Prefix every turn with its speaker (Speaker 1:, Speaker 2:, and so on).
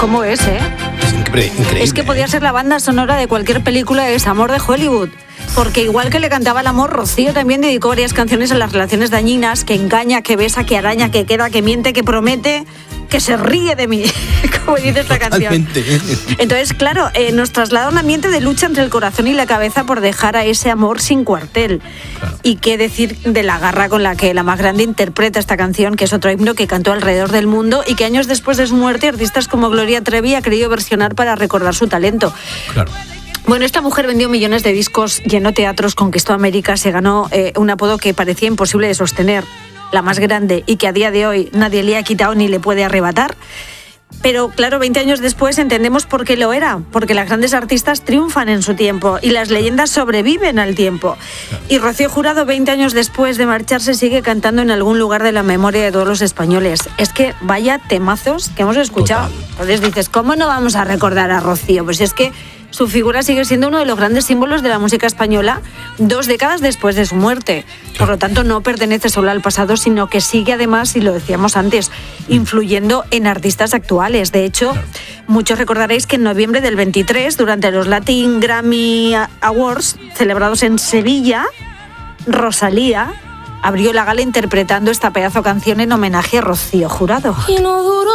Speaker 1: ¿Cómo es, eh?
Speaker 2: Es increíble.
Speaker 1: Es que podía ser la banda sonora de cualquier película de desamor de Hollywood. Porque igual que le cantaba el amor, Rocío también dedicó varias canciones a las relaciones dañinas, que engaña, que besa, que araña, que queda, que miente, que promete, que se ríe de mí, como dice esta canción. Entonces, claro, nos traslada a un ambiente de lucha entre el corazón y la cabeza por dejar a ese amor sin cuartel. Claro. Y qué decir de la garra con la que la más grande interpreta esta canción, que es otro himno que cantó alrededor del mundo y que años después de su muerte, artistas como Gloria Trevi ha querido versionar para recordar su talento.
Speaker 2: Claro.
Speaker 1: Bueno, esta mujer vendió millones de discos, llenó teatros, conquistó América, se ganó un apodo que parecía imposible de sostener, la más grande, y que a día de hoy nadie le ha quitado ni le puede arrebatar. Pero claro, 20 años después entendemos por qué lo era, porque las grandes artistas triunfan en su tiempo y las leyendas sobreviven al tiempo. Y Rocío Jurado, 20 años después de marcharse, sigue cantando en algún lugar de la memoria de todos los españoles. Es que vaya temazos que hemos escuchado. Total. Entonces dices, ¿cómo no vamos a recordar a Rocío? Pues es que su figura sigue siendo uno de los grandes símbolos de la música española 2 décadas después de su muerte. Por lo tanto, no pertenece solo al pasado, sino que sigue además, y lo decíamos antes, influyendo en artistas actuales. De hecho, muchos recordaréis que en noviembre del 23, durante los Latin Grammy Awards, celebrados en Sevilla, Rosalía abrió la gala interpretando esta pedazo canción en homenaje a Rocío Jurado.